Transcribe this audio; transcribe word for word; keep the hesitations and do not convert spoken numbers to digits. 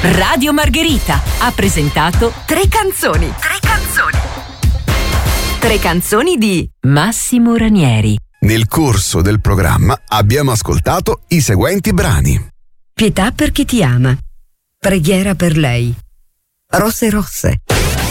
Radio Margherita ha presentato Tre canzoni. Tre canzoni. Tre canzoni di Massimo Ranieri. Nel corso del programma abbiamo ascoltato i seguenti brani: Pietà per chi ti ama, Preghiera per lei, Rosse rosse,